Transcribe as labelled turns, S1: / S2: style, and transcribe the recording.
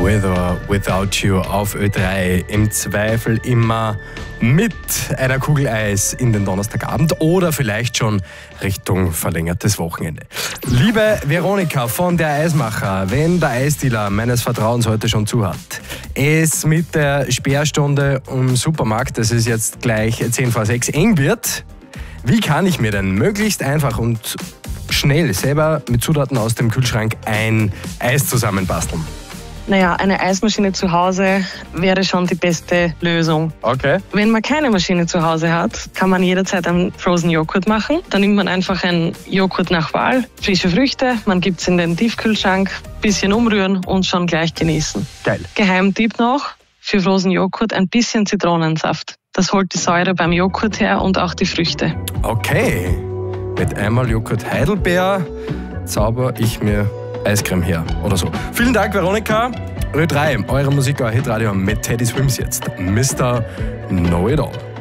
S1: With or Without You auf Ö3. Im Zweifel immer mit einer Kugel Eis in den Donnerstagabend oder vielleicht schon Richtung verlängertes Wochenende. Liebe Veronika von der Eismacher, wenn der Eisdealer meines Vertrauens heute schon zu hat, es mit der Sperrstunde im Supermarkt, das ist jetzt gleich 10 vor 6, eng wird, wie kann ich mir denn möglichst einfach und schnell selber mit Zutaten aus dem Kühlschrank ein Eis zusammenbasteln?
S2: Naja, eine Eismaschine zu Hause wäre schon die beste Lösung.
S1: Okay.
S2: Wenn man keine Maschine zu Hause hat, kann man jederzeit einen Frozen Joghurt machen. Dann nimmt man einfach einen Joghurt nach Wahl, frische Früchte, man gibt es in den Tiefkühlschrank, bisschen umrühren und schon gleich genießen.
S1: Geil.
S2: Geheimtipp noch, für Frozen Joghurt ein bisschen Zitronensaft. Das holt die Säure beim Joghurt her und auch die Früchte.
S1: Okay. Mit einmal Joghurt Heidelbeer zauber ich mir Eiscreme her oder so. Vielen Dank, Veronika. Ö3, eure Musik, euer Hitradio mit Teddy Swims jetzt. Mr. Know It All.